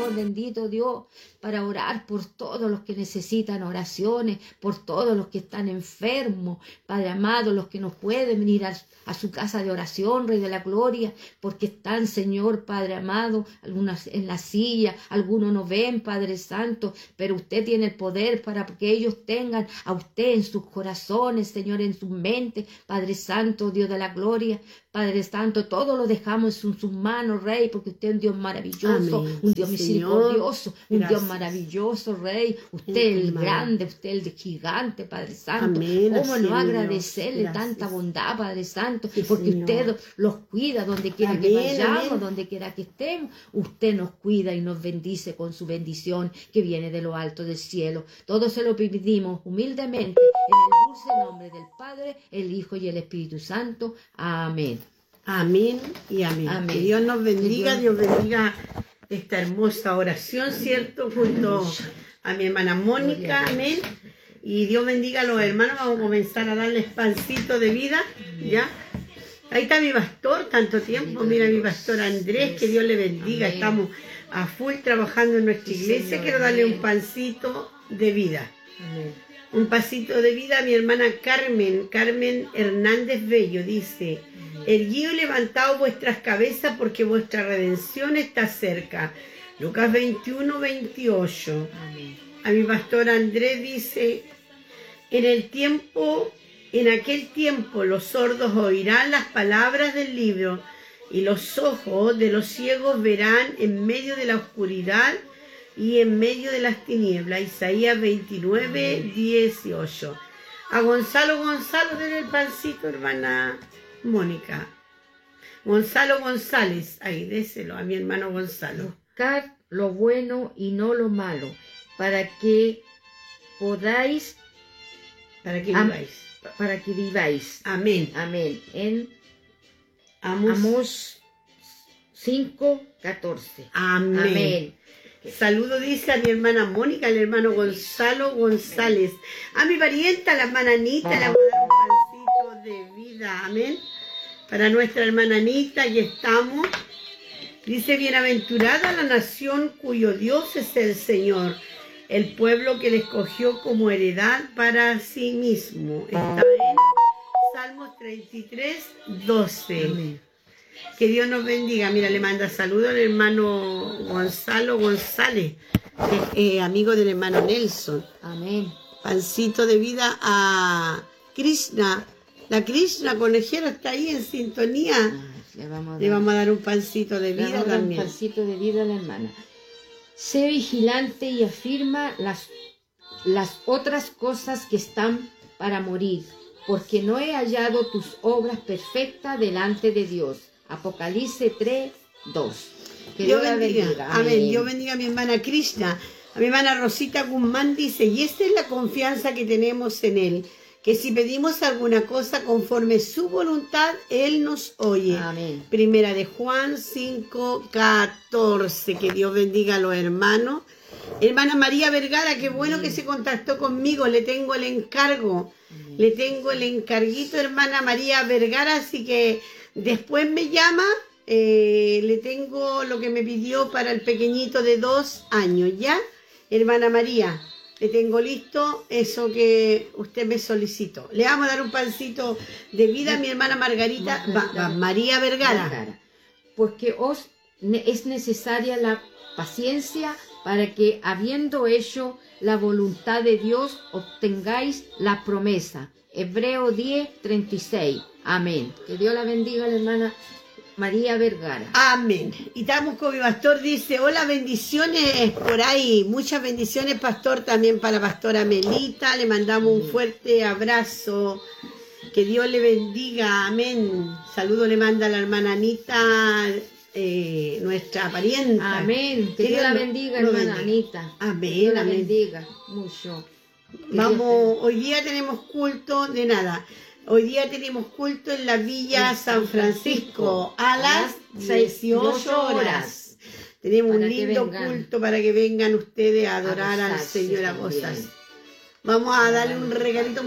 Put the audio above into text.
Señor, bendito Dios, para orar por todos los que necesitan oraciones, por todos los que están enfermos, Padre amado, los que no pueden venir a su casa de oración, Rey de la Gloria, porque están, Señor, Padre amado, algunas en la silla, algunos no ven, Padre Santo, pero usted tiene el poder para que ellos tengan a usted en sus corazones, Señor, en sus mentes, Padre Santo, Dios de la Gloria. Padre Santo, todo lo dejamos en sus manos, Rey, porque usted es un Dios maravilloso, Amén. un Dios Sí, misericordioso, Señor. un Dios Gracias. maravilloso, Rey. Usted el grande, usted el gigante, Padre Santo. Amén. ¿Cómo Así no es, agradecerle Dios. tanta Gracias. bondad, Padre Santo? Sí, Porque Señor. usted los cuida donde quiera que Amén, vayamos, amén. donde quiera que estemos. Usted nos cuida y nos bendice con su bendición que viene de lo alto del cielo. Todo se lo pedimos humildemente en el dulce nombre del Padre, el Hijo y el Espíritu Santo. Amén. Amén y amén. Amén. Que Dios nos bendiga, Que Dios bendiga esta hermosa oración, ¿cierto? Junto a mi hermana Mónica, amén. Y Dios bendiga a los hermanos. Vamos a comenzar a darles pancito de vida, ¿ya? Ahí está mi pastor, tanto tiempo. Mira mi pastor Andrés, que Dios le bendiga. Amén. Estamos a full trabajando en nuestra Sí, iglesia. Señor. Quiero darle Amén. un pancito de vida. Amén. Un pasito de vida a mi hermana Carmen Hernández Bello, dice: erguíos y levantaos vuestras cabezas porque vuestra redención está cerca. Lucas 21, 28. Amén. A mi pastor Andrés dice: en aquel tiempo los sordos oirán las palabras del libro y los ojos de los ciegos verán en medio de la oscuridad y en medio de las tinieblas. Isaías 29, 18. A Gonzalo, denle el pancito, hermana Mónica. Gonzalo González, ahí, déselo a mi hermano Gonzalo. Buscad lo bueno y no lo malo, para que podáis, Para que viváis. para que viváis. Amén. Amén. En Amos. Amós 5:14. Amén. Amén. Saludo dice a mi hermana Mónica, al hermano Gonzalo González, a mi parienta, la hermana Anita, le voy a dar un pancito de vida, amén. Para nuestra hermana Anita, aquí estamos. Dice: bienaventurada la nación cuyo Dios es el Señor, el pueblo que le escogió como heredad para sí mismo. Está en Salmos 33, 12. Amén. Que Dios nos bendiga. Mira, le manda saludos al hermano Gonzalo González, amigo del hermano Nelson. Amén. Pancito de vida a Krishna. La Krishna conejero está ahí en sintonía. Le vamos Le vamos a dar un pancito de le vida vamos a dar un también. pancito de vida a la hermana. Sé vigilante y afirma las otras cosas que están para morir, porque no he hallado tus obras perfectas delante de Dios. Apocalipsis 3, 2. Que Dios la bendiga. Amén. Dios bendiga a mi hermana Krishna. A mi hermana Rosita Guzmán dice: y esta es la confianza que tenemos en Él, que si pedimos alguna cosa conforme su voluntad, Él nos oye. Amén. Primera de Juan 5:14. Que Dios bendiga a los hermanos. Hermana María Vergara, qué bueno que se contactó conmigo. Le tengo el encargo. Le tengo el encarguito, hermana María Vergara, así que después me llama. Le tengo lo que me pidió para el pequeñito de 2 años, ¿ya? Hermana María, le tengo listo eso que usted me solicitó. Le vamos a dar un pancito de vida a mi hermana María Vergara. Porque es necesaria la paciencia para que, habiendo hecho la voluntad de Dios, obtengáis la promesa. Hebreo 10:36. Amén. Que Dios la bendiga, la hermana María Vergara. Amén. Y estamos con mi pastor, dice: hola, bendiciones por ahí. Muchas bendiciones, pastor, también para pastora Melita. Le mandamos un fuerte abrazo. Que Dios le bendiga. Amén. Saludo le manda a la hermana Anita, nuestra parienta. Amén. Que Dios la bendiga, hermana Anita. Amén. Que Dios la Amén. bendiga mucho. Vamos, hoy día tenemos culto de nada. Hoy día tenemos culto en la Villa San Francisco a las 18 horas. Tenemos un lindo culto para que vengan ustedes a adorar al Señor a gozarse. Vamos a darle un regalito.